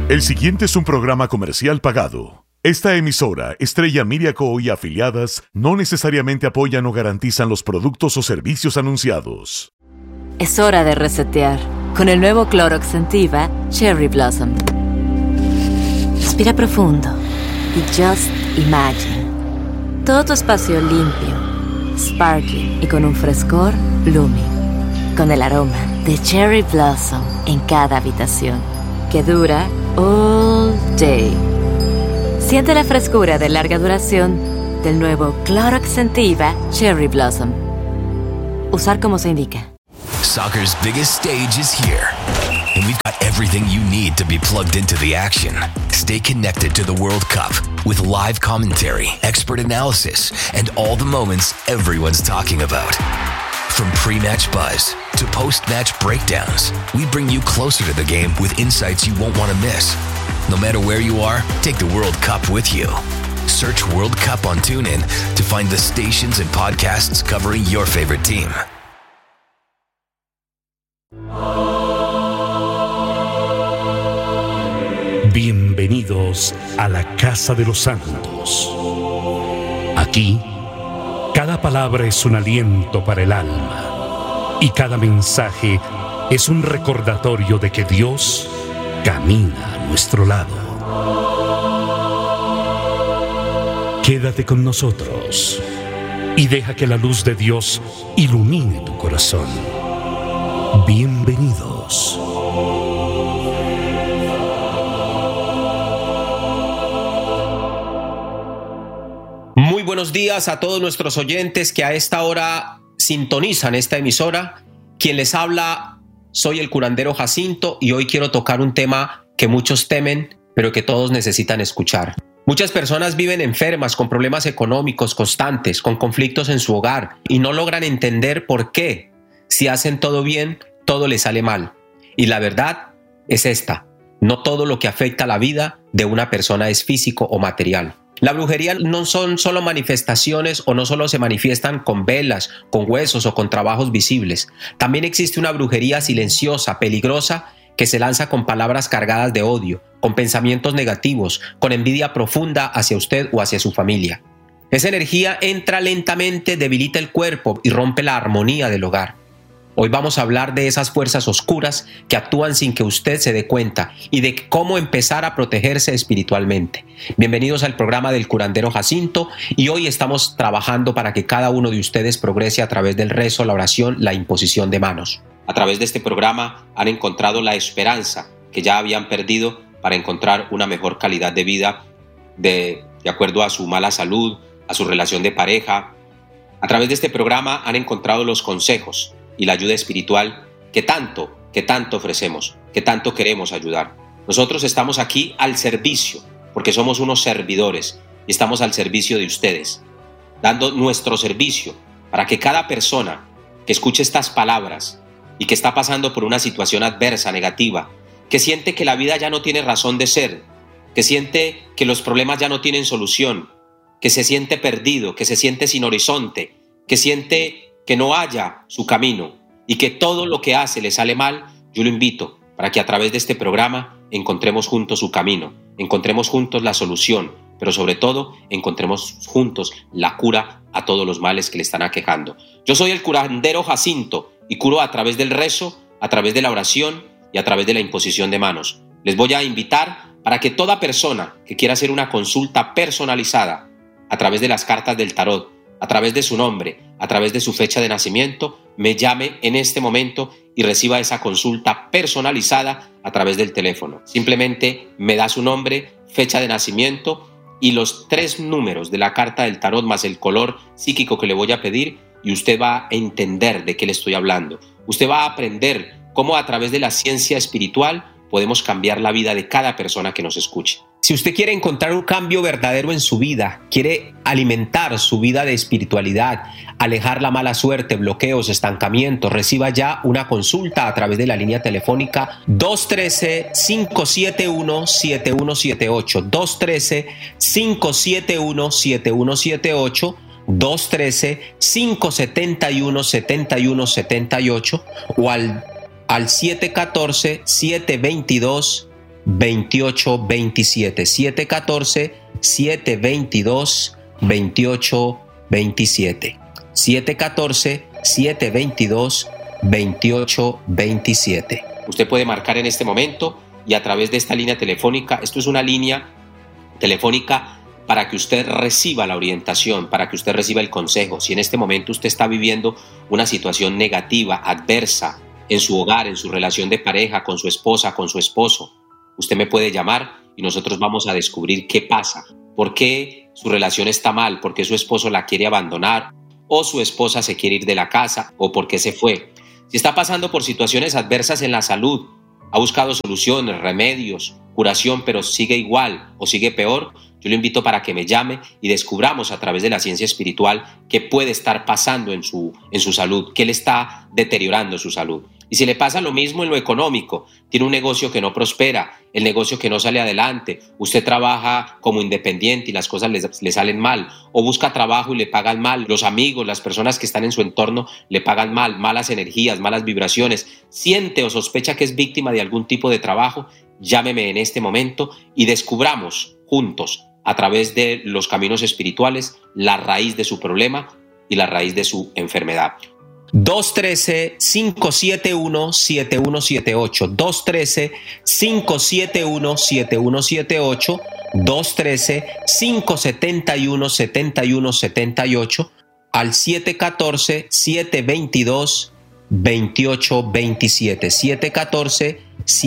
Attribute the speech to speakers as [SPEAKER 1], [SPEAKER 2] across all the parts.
[SPEAKER 1] El siguiente es un programa comercial pagado. Esta emisora, Estrella Media Co. y afiliadas, no necesariamente apoyan o garantizan los productos o servicios anunciados.
[SPEAKER 2] Es hora de resetear con el nuevo Clorox Scentiva Cherry Blossom. Respira profundo y just imagine. Todo tu espacio limpio, sparkling y con un frescor blooming. Con el aroma de Cherry Blossom en cada habitación, que dura all day. Siente la frescura de larga duración del nuevo Clorox Scentiva Cherry Blossom. Usar como se indica.
[SPEAKER 3] Soccer's biggest stage is here, and we've got everything you need to be plugged into the action. Stay connected to the World Cup with live commentary, expert analysis, and all the moments everyone's talking about. From pre-match buzz to post-match breakdowns, we bring you closer to the game with insights you won't want to miss. No matter where you are, take the World Cup with you. Search World Cup on TuneIn to find the stations and podcasts covering your favorite team.
[SPEAKER 4] Bienvenidos a la Casa de los Santos. Aquí, cada palabra es un aliento para el alma y cada mensaje es un recordatorio de que Dios camina a nuestro lado. Quédate con nosotros y deja que la luz de Dios ilumine tu corazón. Bienvenidos.
[SPEAKER 5] Muy buenos días a todos nuestros oyentes que a esta hora sintonizan esta emisora. Quien les habla, soy el curandero Jacinto y hoy quiero tocar un tema que muchos temen, pero que todos necesitan escuchar. Muchas personas viven enfermas con problemas económicos constantes, con conflictos en su hogar y no logran entender por qué. Si hacen todo bien, todo les sale mal. Y la verdad es esta: no todo lo que afecta la vida de una persona es físico o material. La brujería no son solo manifestaciones o no solo se manifiestan con velas, con huesos o con trabajos visibles. También existe una brujería silenciosa, peligrosa, que se lanza con palabras cargadas de odio, con pensamientos negativos, con envidia profunda hacia usted o hacia su familia. Esa energía entra lentamente, debilita el cuerpo y rompe la armonía del hogar. Hoy vamos a hablar de esas fuerzas oscuras que actúan sin que usted se dé cuenta y de cómo empezar a protegerse espiritualmente. Bienvenidos al programa del curandero Jacinto y hoy estamos trabajando para que cada uno de ustedes progrese a través del rezo, la oración, la imposición de manos. A través de este programa han encontrado la esperanza que ya habían perdido para encontrar una mejor calidad de vida de acuerdo a su mala salud, a su relación de pareja. A través de este programa han encontrado los consejos y la ayuda espiritual que tanto ofrecemos, que tanto queremos ayudar. Nosotros estamos aquí al servicio, porque somos unos servidores y estamos al servicio de ustedes, dando nuestro servicio para que cada persona que escuche estas palabras y que está pasando por una situación adversa, negativa, que siente que la vida ya no tiene razón de ser, que siente que los problemas ya no tienen solución, que se siente perdido, que se siente sin horizonte, que siente que no haya su camino y que todo lo que hace le sale mal, yo lo invito para que a través de este programa encontremos juntos su camino, encontremos juntos la solución, pero sobre todo encontremos juntos la cura a todos los males que le están aquejando. Yo soy el curandero Jacinto y curo a través del rezo, a través de la oración y a través de la imposición de manos. Les voy a invitar para que toda persona que quiera hacer una consulta personalizada a través de las cartas del tarot, a través de su nombre, a través de su fecha de nacimiento, me llame en este momento y reciba esa consulta personalizada a través del teléfono. Simplemente me da su nombre, fecha de nacimiento y los 3 números de la carta del tarot más el color psíquico que le voy a pedir y usted va a entender de qué le estoy hablando. Usted va a aprender cómo a través de la ciencia espiritual podemos cambiar la vida de cada persona que nos escuche. Si usted quiere encontrar un cambio verdadero en su vida, quiere alimentar su vida de espiritualidad, alejar la mala suerte, bloqueos, estancamientos, reciba ya una consulta a través de la línea telefónica 213-571-7178, 213-571-7178, 213-571-7178 o al 714-722 714-722-2827. 714-722-2827. 714-722-2827. Usted puede marcar en este momento y a través de esta línea telefónica, esto es una línea telefónica para que usted reciba la orientación, para que usted reciba el consejo. Si en este momento usted está viviendo una situación negativa, adversa, en su hogar, en su relación de pareja, con su esposa, con su esposo, usted me puede llamar y nosotros vamos a descubrir qué pasa, por qué su relación está mal, por qué su esposo la quiere abandonar o su esposa se quiere ir de la casa o por qué se fue. Si está pasando por situaciones adversas en la salud, ha buscado soluciones, remedios, curación, pero sigue igual o sigue peor, yo lo invito para que me llame y descubramos a través de la ciencia espiritual qué puede estar pasando en su salud, qué le está deteriorando su salud. Y si le pasa lo mismo en lo económico, tiene un negocio que no prospera, el negocio que no sale adelante, usted trabaja como independiente y las cosas le salen mal, o busca trabajo y le pagan mal, los amigos, las personas que están en su entorno le pagan mal, malas energías, malas vibraciones, siente o sospecha que es víctima de algún tipo de trabajo, llámeme en este momento y descubramos juntos a través de los caminos espirituales la raíz de su problema y la raíz de su enfermedad. 213-571-7178, 213-571-7178, 213-571-7178, al 714-722-2827,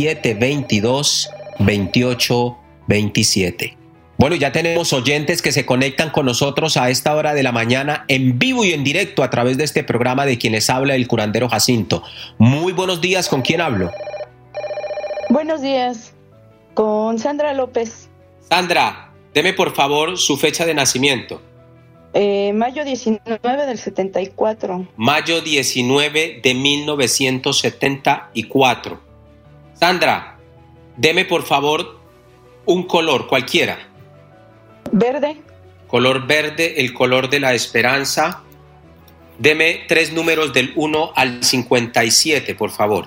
[SPEAKER 5] 714-722-2827. Bueno, ya tenemos oyentes que se conectan con nosotros a esta hora de la mañana en vivo y en directo a través de este programa de quien les habla el curandero Jacinto. Muy buenos días, ¿con quién hablo?
[SPEAKER 6] Buenos días, con Sandra López.
[SPEAKER 5] Sandra, deme por favor su fecha de nacimiento.
[SPEAKER 6] Mayo 19 del 74.
[SPEAKER 5] Mayo 19 de 1974. Sandra, deme por favor un color cualquiera.
[SPEAKER 6] Verde.
[SPEAKER 5] Color verde, el color de la esperanza. Deme 3 números del 1 al 57, por favor.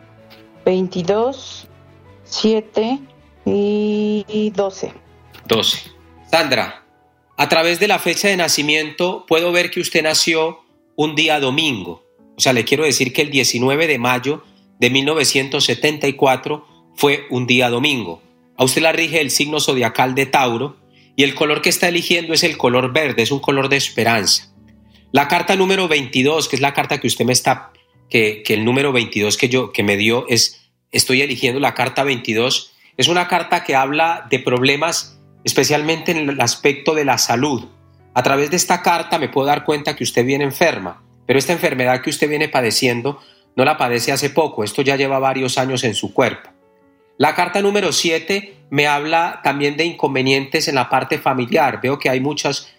[SPEAKER 6] 22, 7 y 12.
[SPEAKER 5] 12. Sandra, a través de la fecha de nacimiento puedo ver que usted nació un día domingo. O sea, le quiero decir que el 19 de mayo de 1974 fue un día domingo. A usted la rige el signo zodiacal de Tauro y el color que está eligiendo es el color verde, es un color de esperanza. La carta número 22, que es la carta que usted me está, que el número 22 que me dio estoy eligiendo la carta 22, es una carta que habla de problemas, especialmente en el aspecto de la salud. A través de esta carta me puedo dar cuenta que usted viene enferma, pero esta enfermedad que usted viene padeciendo no la padece hace poco, esto ya lleva varios años en su cuerpo. La carta número 7 me habla también de inconvenientes en la parte familiar. Veo que hay muchas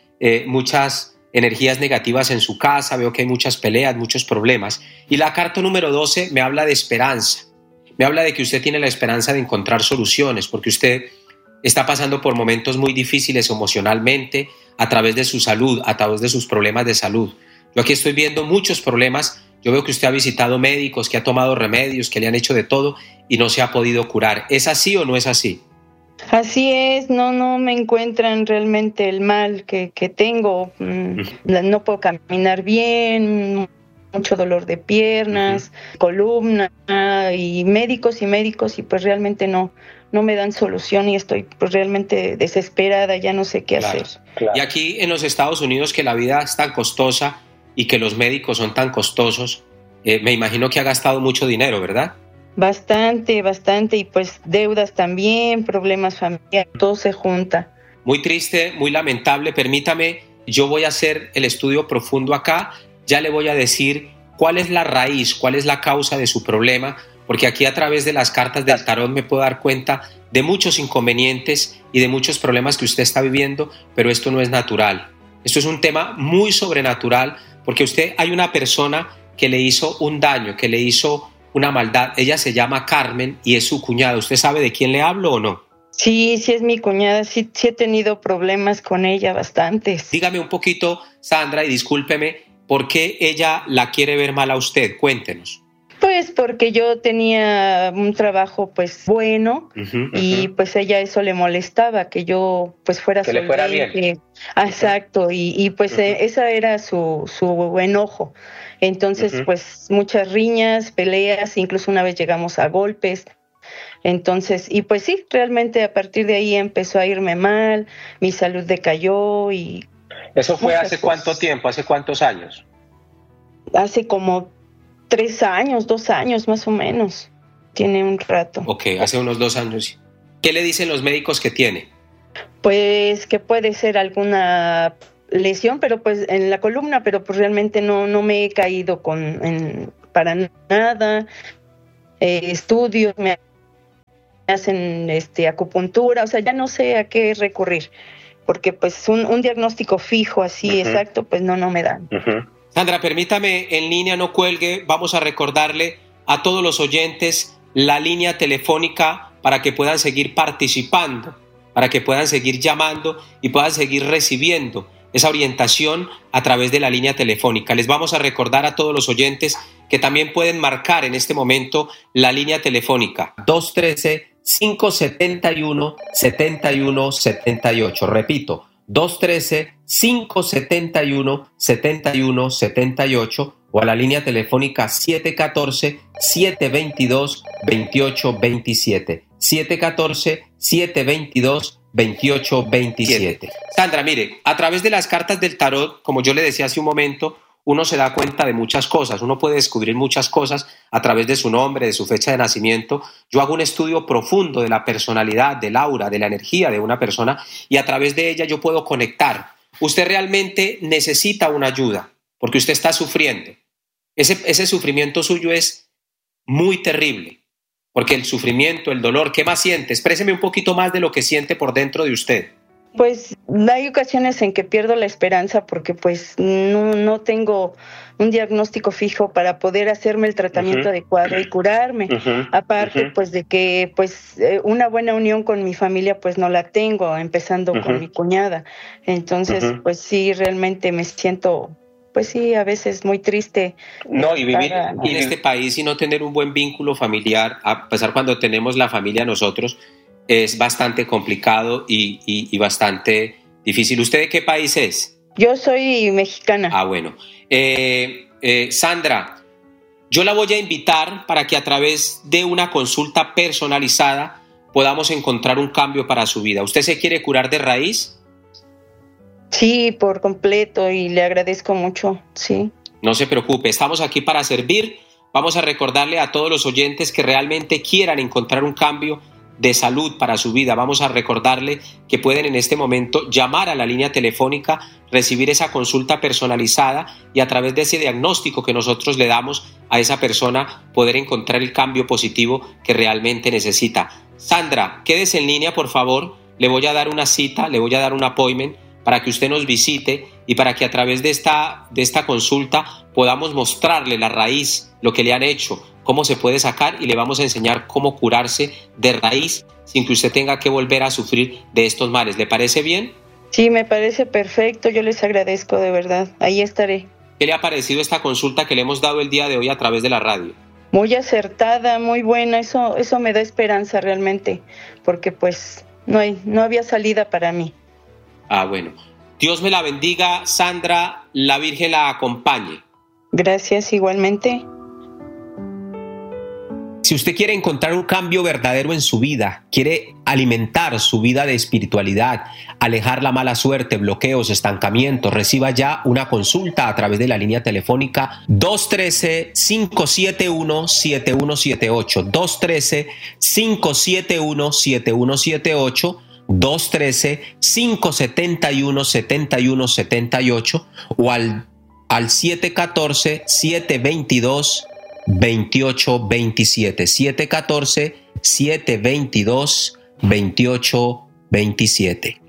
[SPEAKER 5] energías negativas en su casa, veo que hay muchas peleas, muchos problemas. Y la carta número 12 me habla de esperanza. Me habla de que usted tiene la esperanza de encontrar soluciones, porque usted está pasando por momentos muy difíciles emocionalmente, a través de su salud, a través de sus problemas de salud. Yo aquí estoy viendo muchos problemas. Yo veo que usted ha visitado médicos, que ha tomado remedios, que le han hecho de todo y no se ha podido curar. ¿Es así o no es así?
[SPEAKER 6] Así es, no me encuentran realmente el mal que tengo. No puedo caminar bien, mucho dolor de piernas, columna, y médicos y pues realmente no me dan solución y estoy pues realmente desesperada, ya no sé qué hacer.
[SPEAKER 5] Claro. Y aquí en los Estados Unidos, que la vida es tan costosa y que los médicos son tan costosos, me imagino que ha gastado mucho dinero, ¿verdad?
[SPEAKER 6] Bastante, y pues deudas también, problemas familiares, todo se junta.
[SPEAKER 5] Muy triste, muy lamentable. Permítame, yo voy a hacer el estudio profundo acá, ya le voy a decir cuál es la raíz, cuál es la causa de su problema, porque aquí a través de las cartas del tarot me puedo dar cuenta de muchos inconvenientes y de muchos problemas que usted está viviendo, pero esto no es natural. Esto es un tema muy sobrenatural, porque usted hay una persona que le hizo un daño, que le hizo una maldad. Ella se llama Carmen y es su cuñada. ¿Usted sabe de quién le hablo o no?
[SPEAKER 6] Sí es mi cuñada. Sí he tenido problemas con ella, bastantes.
[SPEAKER 5] Dígame un poquito, Sandra, y discúlpeme, ¿por qué ella la quiere ver mal a usted? Cuéntenos.
[SPEAKER 6] Pues porque yo tenía un trabajo pues bueno y pues a ella eso le molestaba, que yo pues fuera
[SPEAKER 5] que
[SPEAKER 6] solvente.
[SPEAKER 5] Le fuera bien.
[SPEAKER 6] Exacto, y pues esa era su enojo. Entonces pues muchas riñas, peleas, incluso una vez llegamos a golpes. Entonces, y pues sí, realmente a partir de ahí empezó a irme mal, mi salud decayó y...
[SPEAKER 5] ¿Eso fue hace cuánto tiempo? ¿Hace cuántos años?
[SPEAKER 6] Hace como 3 años, 2 años más o menos. Tiene un rato.
[SPEAKER 5] Ok, hace unos 2 años. ¿Qué le dicen los médicos que tiene?
[SPEAKER 6] Pues que puede ser alguna lesión, pero pues en la columna, pero pues realmente no me he caído para nada. Estudios, me hacen acupuntura, o sea, ya no sé a qué recurrir, porque pues un diagnóstico fijo así exacto, pues no me dan.
[SPEAKER 5] Sandra, permítame en línea, no cuelgue, vamos a recordarle a todos los oyentes la línea telefónica para que puedan seguir participando, para que puedan seguir llamando y puedan seguir recibiendo esa orientación a través de la línea telefónica. Les vamos a recordar a todos los oyentes que también pueden marcar en este momento la línea telefónica 213-571-7178. Repito, 213-571-7178 o a la línea telefónica 714-722-2827. 714-722-2827. Sandra, mire, a través de las cartas del tarot, como yo le decía hace un momento, uno se da cuenta de muchas cosas, uno puede descubrir muchas cosas a través de su nombre, de su fecha de nacimiento. Yo hago un estudio profundo de la personalidad, del aura, de la energía de una persona y a través de ella yo puedo conectar. Usted realmente necesita una ayuda porque usted está sufriendo. Ese sufrimiento suyo es muy terrible porque el sufrimiento, el dolor, ¿qué más siente? Expréseme un poquito más de lo que siente por dentro de usted.
[SPEAKER 6] Pues hay ocasiones en que pierdo la esperanza porque pues no tengo un diagnóstico fijo para poder hacerme el tratamiento adecuado y curarme. Aparte pues de que pues una buena unión con mi familia pues no la tengo, empezando con mi cuñada. Entonces pues sí, realmente me siento pues sí, a veces muy triste.
[SPEAKER 5] No, y vivir en este país y no tener un buen vínculo familiar, a pesar cuando tenemos la familia nosotros, es bastante complicado y bastante difícil. ¿Usted de qué país es?
[SPEAKER 6] Yo soy mexicana.
[SPEAKER 5] Ah, bueno. Sandra, yo la voy a invitar para que a través de una consulta personalizada podamos encontrar un cambio para su vida. ¿Usted se quiere curar de raíz?
[SPEAKER 6] Sí, por completo, y le agradezco mucho, sí.
[SPEAKER 5] No se preocupe, estamos aquí para servir. Vamos a recordarle a todos los oyentes que realmente quieran encontrar un cambio de salud para su vida. Vamos a recordarle que pueden en este momento llamar a la línea telefónica, recibir esa consulta personalizada y a través de ese diagnóstico que nosotros le damos a esa persona poder encontrar el cambio positivo que realmente necesita. Sandra, quédese en línea, por favor. Le voy a dar una cita, le voy a dar un appointment para que usted nos visite y para que a través de esta consulta podamos mostrarle la raíz, lo que le han hecho, cómo se puede sacar y le vamos a enseñar cómo curarse de raíz sin que usted tenga que volver a sufrir de estos males. ¿Le parece bien?
[SPEAKER 6] Sí, me parece perfecto. Yo les agradezco de verdad. Ahí estaré.
[SPEAKER 5] ¿Qué le ha parecido esta consulta que le hemos dado el día de hoy a través de la radio?
[SPEAKER 6] Muy acertada, muy buena. Eso me da esperanza realmente, porque pues no había salida para mí.
[SPEAKER 5] Ah, bueno. Dios me la bendiga, Sandra. La Virgen la acompañe.
[SPEAKER 6] Gracias, igualmente.
[SPEAKER 5] Si usted quiere encontrar un cambio verdadero en su vida, quiere alimentar su vida de espiritualidad, alejar la mala suerte, bloqueos, estancamientos, reciba ya una consulta a través de la línea telefónica 213-571-7178, 213-571-7178, 213-571-7178 o al 714-722-2827, 714-722-2827,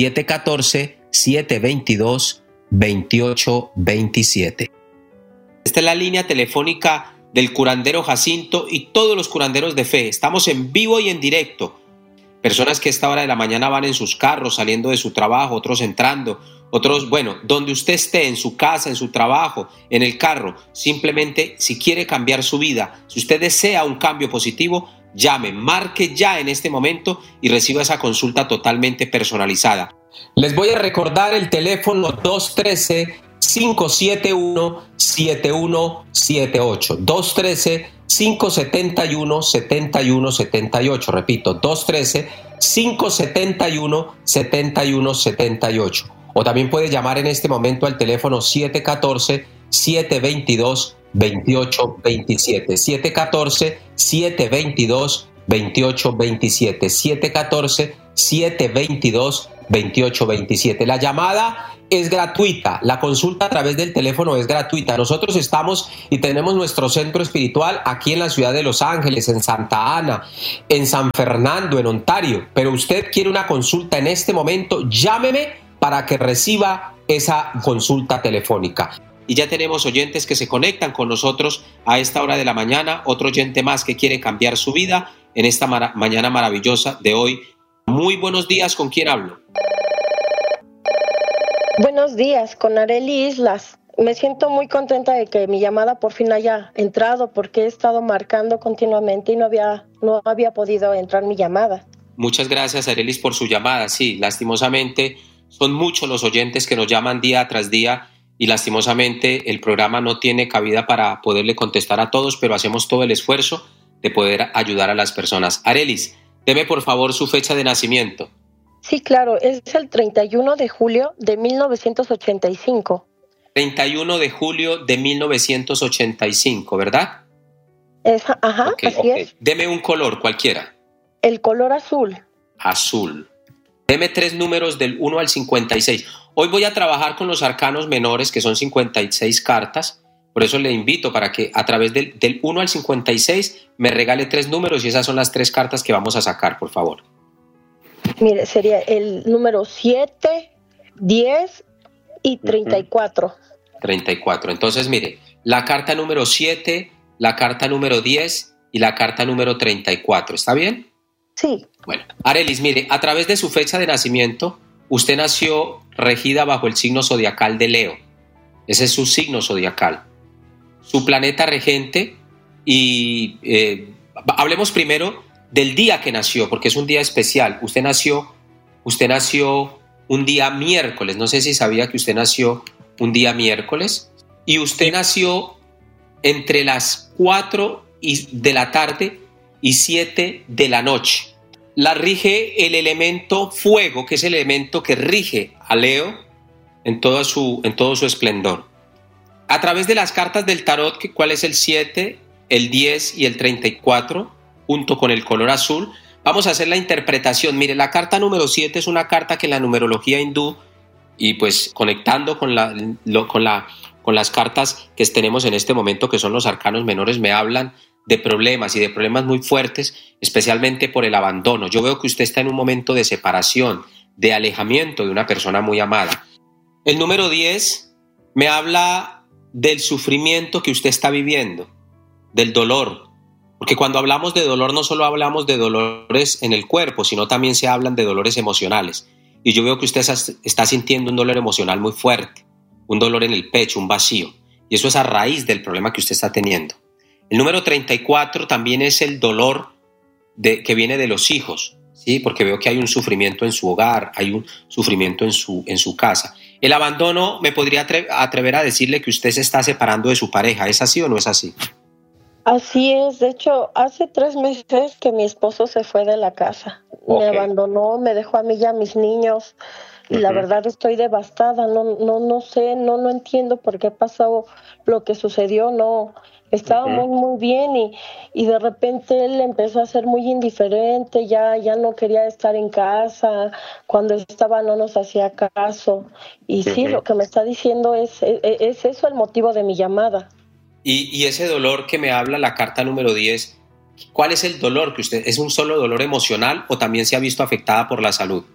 [SPEAKER 5] 714-722-2827. Esta es la línea telefónica del curandero Jacinto y todos los curanderos de fe. Estamos en vivo y en directo. personas que a esta hora de la mañana van en sus carros saliendo de su trabajo, otros entrando, otros, bueno, donde usted esté, en su casa, en su trabajo, en el carro, simplemente si quiere cambiar su vida, si usted desea un cambio positivo, llame, marque ya en este momento y reciba esa consulta totalmente personalizada. Les voy a recordar el teléfono 213-571-7178, 213-571-7178, repito, 213-571-7178. O también puede llamar en este momento al teléfono 714-722-2827. 714-722-2827. 714-722-2827. La llamada es gratuita, la consulta a través del teléfono es gratuita. Nosotros estamos y tenemos nuestro centro espiritual aquí en la ciudad de Los Ángeles, en Santa Ana, en San Fernando, en Ontario. Pero usted quiere una consulta en este momento, llámeme para que reciba esa consulta telefónica. Y ya tenemos oyentes que se conectan con nosotros a esta hora de la mañana, otro oyente más que quiere cambiar su vida en esta mañana maravillosa de hoy. Muy buenos días, ¿con quién hablo?
[SPEAKER 7] Buenos días, con Arely Islas. Me siento muy contenta de que mi llamada por fin haya entrado porque he estado marcando continuamente y no había podido entrar mi llamada.
[SPEAKER 5] Muchas gracias, Arelis, por su llamada. Sí, lastimosamente son muchos los oyentes que nos llaman día tras día y lastimosamente el programa no tiene cabida para poderle contestar a todos, pero hacemos todo el esfuerzo de poder ayudar a las personas. Arelis, deme por favor su fecha de nacimiento.
[SPEAKER 7] Sí, claro, es el 31 de julio de 1985.
[SPEAKER 5] 31 de julio de 1985, ¿verdad?
[SPEAKER 7] Ajá, así es.
[SPEAKER 5] Deme un color cualquiera.
[SPEAKER 7] El color azul.
[SPEAKER 5] Azul. Deme 3 números del 1 al 56. Hoy voy a trabajar con los arcanos menores, que son 56 cartas. Por eso le invito para que a través del 1 al 56 me regale 3 números y esas son las 3 cartas que vamos a sacar, por favor.
[SPEAKER 7] Mire, sería el número 7, 10 y 34.
[SPEAKER 5] 34. Entonces, mire, la carta número 7, la carta número 10 y la carta número 34. ¿Está bien?
[SPEAKER 7] Sí.
[SPEAKER 5] Bueno, Arelis, mire, a través de su fecha de nacimiento, usted nació regida bajo el signo zodiacal de Leo. Ese es su signo zodiacal. Su planeta regente y hablemos primero del día que nació, porque es un día especial. Usted nació un día miércoles. No sé si sabía que usted nació un día miércoles. Y usted nació entre las 4 de la tarde y 7 de la noche. La rige el elemento fuego, que es el elemento que rige a Leo en todo su esplendor. A través de las cartas del tarot, ¿cuál es el 7, el 10 y el 34? Junto con el color azul, vamos a hacer la interpretación. Mire, la carta número 7 es una carta que en la numerología hindú, y pues conectando con las cartas que tenemos en este momento, que son los arcanos menores, me hablan de problemas y de problemas muy fuertes, especialmente por el abandono. Yo veo que usted está en un momento de separación, de alejamiento de una persona muy amada. El número 10 me habla del sufrimiento que usted está viviendo, del dolor. Porque cuando hablamos de dolor no solo hablamos de dolores en el cuerpo, sino también se hablan de dolores emocionales. Y yo veo que usted está sintiendo un dolor emocional muy fuerte, un dolor en el pecho, un vacío. Y eso es a raíz del problema que usted está teniendo. El número 34 también es el dolor que viene de los hijos, ¿sí? Porque veo que hay un sufrimiento en su hogar, hay un sufrimiento en su casa. El abandono, me podría atrever a decirle que usted se está separando de su pareja. ¿Es así o no es así?
[SPEAKER 7] Así es, de hecho, hace 3 meses que mi esposo se fue de la casa. Okay. Me abandonó, me dejó a mí y a mis niños. Y la verdad estoy devastada, no sé, no entiendo por qué pasó lo que sucedió, no. Estábamos muy bien y de repente él empezó a ser muy indiferente, ya no quería estar en casa, cuando estaba no nos hacía caso. Y sí, lo que me está diciendo es eso el motivo de mi llamada.
[SPEAKER 5] Y ese dolor que me habla la carta número 10, ¿cuál es el dolor que usted, es un solo dolor emocional o también se ha visto afectada por la salud?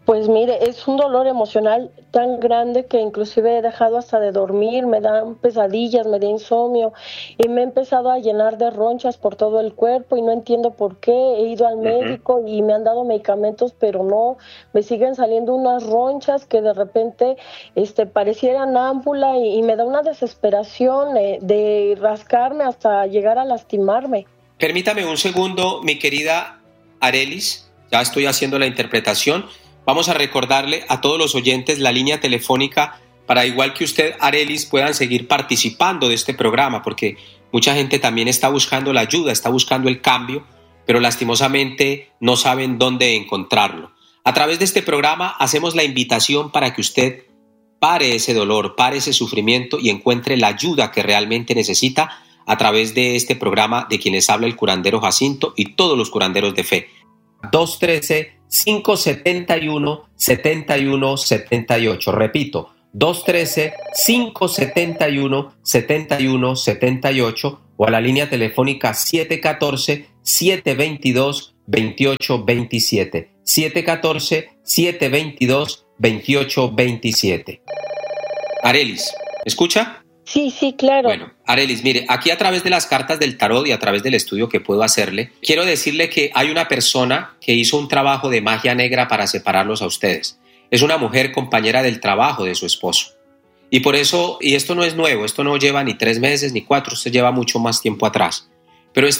[SPEAKER 7] Pues mire, es un dolor emocional tan grande que inclusive he dejado hasta de dormir, me dan pesadillas, me da insomnio y me he empezado a llenar de ronchas por todo el cuerpo y no entiendo por qué. He ido al médico y me han dado medicamentos, pero no, me siguen saliendo unas ronchas que de repente parecieran ámpula y me da una desesperación de rascarme hasta llegar a lastimarme.
[SPEAKER 5] Permítame un segundo, mi querida Arelis, ya estoy haciendo la interpretación. Vamos a recordarle a todos los oyentes la línea telefónica para, igual que usted, Arelis, puedan seguir participando de este programa, porque mucha gente también está buscando la ayuda, está buscando el cambio, pero lastimosamente no saben dónde encontrarlo. A través de este programa hacemos la invitación para que usted pare ese dolor, pare ese sufrimiento y encuentre la ayuda que realmente necesita a través de este programa de quien les habla el curandero Jacinto y todos los curanderos de fe. 213-571-7178. Repito, 213-571-7178 o a la línea telefónica 714-722-2827. 714-722-2827. Arelis, ¿escucha?
[SPEAKER 7] Sí, claro.
[SPEAKER 5] Bueno, Arelis, mire, aquí a través de las cartas del tarot y a través del estudio que puedo hacerle, quiero decirle que hay una persona que hizo un trabajo de magia negra para separarlos a ustedes. Es una mujer compañera del trabajo de su esposo. Y por eso, y esto no es nuevo, esto no lleva ni 3 meses ni 4, esto lleva mucho más tiempo atrás. Pero